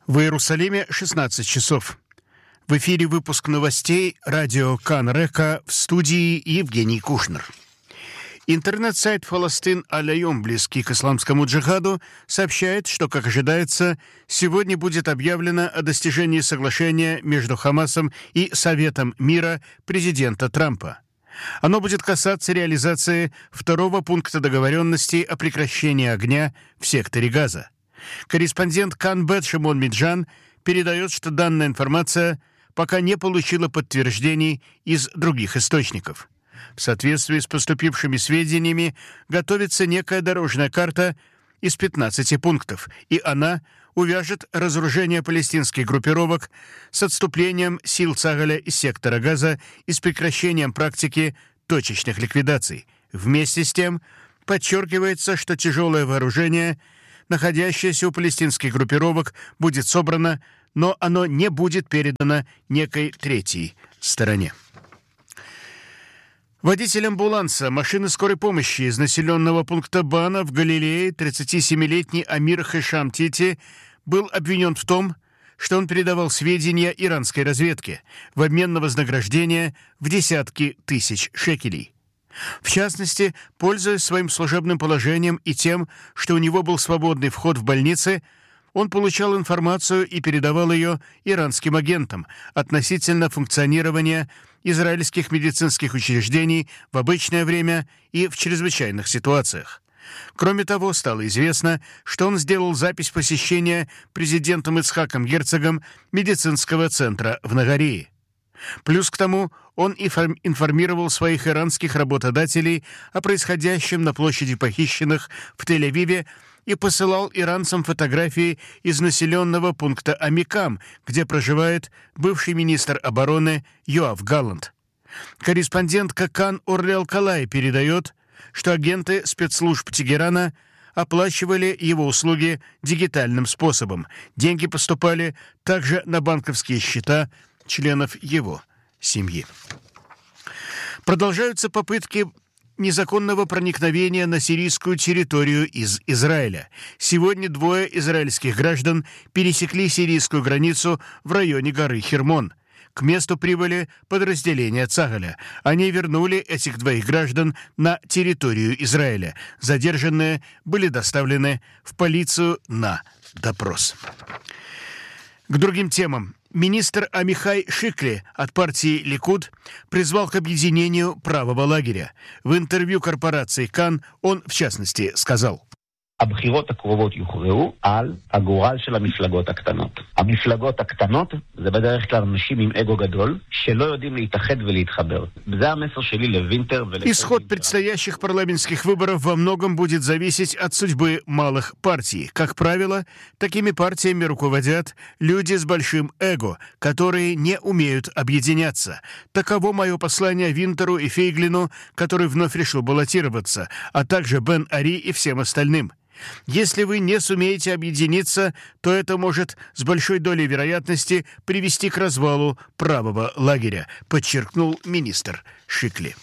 В Иерусалиме 16 часов. В эфире выпуск новостей радио Кан-Река, в студии Евгений Кушнер. Интернет-сайт «Фаластин Аль-Айом», близкий к исламскому джихаду, сообщает, что, как ожидается, сегодня будет объявлено о достижении соглашения между Хамасом и Советом мира президента Трампа. Оно будет касаться реализации второго пункта договоренности о прекращении огня в секторе Газа. Корреспондент Кан-Бет Шимон Миджан передает, что данная информация пока не получила подтверждений из других источников. В соответствии с поступившими сведениями готовится некая дорожная карта из 15 пунктов, и она увяжет разоружение палестинских группировок с отступлением сил Цагаля из сектора Газа и с прекращением практики точечных ликвидаций. Вместе с тем подчеркивается, что тяжелое вооружение, находящееся у палестинских группировок, будет собрано, но оно не будет передано некой третьей стороне. Водитель амбуланса машины скорой помощи из населенного пункта Бана в Галилее, 37-летний Амир Хешам Тити, был обвинен в том, что он передавал сведения иранской разведке в обмен на вознаграждение в десятки тысяч шекелей. В частности, пользуясь своим служебным положением и тем, что у него был свободный вход в больницы, он получал информацию и передавал ее иранским агентам относительно функционирования израильских медицинских учреждений в обычное время и в чрезвычайных ситуациях. Кроме того, стало известно, что он сделал запись посещения президентом Ицхаком Герцогом медицинского центра в Нагарее. Плюс к тому, он информировал своих иранских работодателей о происходящем на площади похищенных в Тель-Авиве и посылал иранцам фотографии из населенного пункта Амикам, где проживает бывший министр обороны Йоав Галланд. Корреспондентка Кан Орли Алкалай передает, что агенты спецслужб Тегерана оплачивали его услуги дигитальным способом. Деньги поступали также на банковские счета членов его семьи. Продолжаются попытки незаконного проникновения на сирийскую территорию из Израиля. Сегодня 2 израильских граждан пересекли сирийскую границу в районе горы Хермон. К месту прибыли подразделения Цагаля. Они вернули этих 2 граждан на территорию Израиля. Задержанные были доставлены в полицию на допрос. К другим темам. Министр Амихай Шикли от партии Ликуд призвал к объединению правого лагеря. В интервью корпорации Кан он, в частности, сказал: הבחירות הקרובות יוכרעו על הגורל של המפלגות הקטנות. המפלגות הקטנות זה בדרך כלל אנשים עם אגו גדול שלא יודעים להתאחד ולהתחבר. זה המסר שלי לווינטר Исход предстоящих парламентских выборов во многом будет зависеть от судьбы малых партий. Как правило, такими партиями руководят люди с большим эго, которые не умеют объединяться. Таково мое послание Винтеру и Фейглину, который вновь решил баллотироваться, а также Бен-Ари и всем остальным. Если вы не сумеете объединиться, то это может с большой долей вероятности привести к развалу правого лагеря, подчеркнул министр Шикли.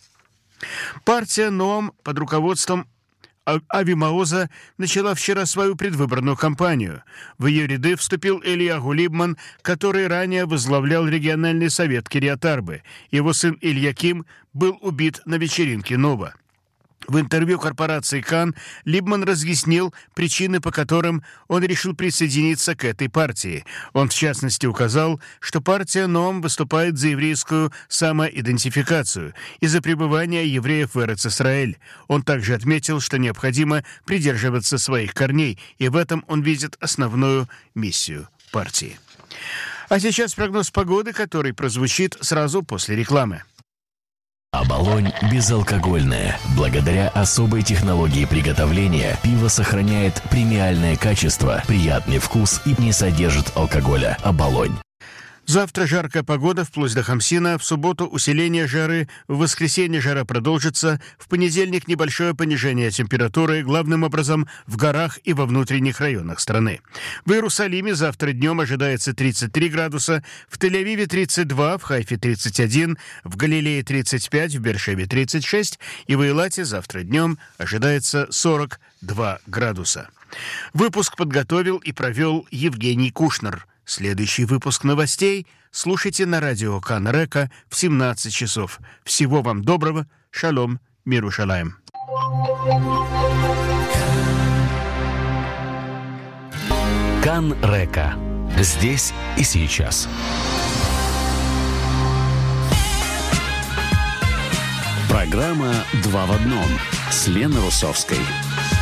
Партия НОАМ под руководством Ави Маоза начала вчера свою предвыборную кампанию. В ее ряды вступил Элияху Либман, который ранее возглавлял региональный совет Кирьят-Арбы. Его сын Ильяким был убит на вечеринке Нова. В интервью корпорации Кан Либман разъяснил причины, по которым он решил присоединиться к этой партии. Он, в частности, указал, что партия НОАМ выступает за еврейскую самоидентификацию и за пребывание евреев в Эрец-Исраэль. Он также отметил, что необходимо придерживаться своих корней, и в этом он видит основную миссию партии. А сейчас прогноз погоды, который прозвучит сразу после рекламы. Оболонь безалкогольное. Благодаря особой технологии приготовления пиво сохраняет премиальное качество, приятный вкус и не содержит алкоголя. Оболонь. Завтра жаркая погода вплоть до Хамсина, в субботу усиление жары, в воскресенье жара продолжится, в понедельник небольшое понижение температуры, главным образом в горах и во внутренних районах страны. В Иерусалиме завтра днем ожидается 33 градуса, в Тель-Авиве 32, в Хайфе 31, в Галилее 35, в Бершеве 36 и в Эйлате завтра днем ожидается 42 градуса. Выпуск подготовил и провел Евгений Кушнер. Следующий выпуск новостей слушайте на радио Кан Река в 17 часов. Всего вам доброго. Шалом. Мир Иерушалаим. Кан Река. Здесь и сейчас. Программа «Два в одном» с Леной Русовской.